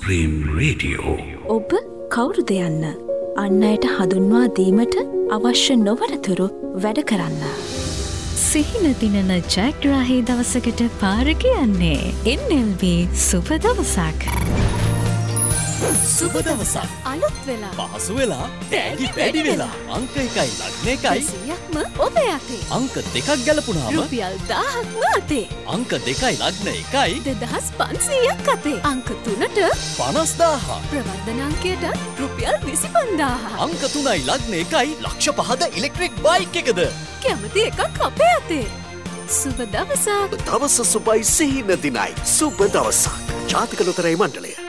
Supreme Radio. ඔබ කවුරුද යන්න අන් අයට හඳුන්වා දීමට අවශ්‍ය නොවනතුරු වැඩ කරන්න. සිහින දිනන ජයග්‍රාහී දවසකට පාර කියන්නේ NLB සුබ දවසක්. සුබ දවසක් අලුත් වෙලා පහසු වෙලා ටැලි වැඩි වෙලා අංක 1යි ලග්න 1යි 100ක්ම ඔබ යතේ. අංක 2ක් ගැලපුණාම රුපියල් 1000ක්ම අතේ. අංක 2යි ලග්න 1යි 2500ක් අතේ. අංක 3ට 50000 ප්‍රවර්ධන අංකයට රුපියල් 25000. අංක 3යි ලග්න 1යි ලක්ෂ 5ද ඉලෙක්ට්‍රික් බයික් එකද කැමති එකක් අපේ අතේ. සුබ දවසක්. දවස සුබයි සිහින දිනයි සුබ දවසක්. ජාතික ලොතරැයි මණ්ඩලය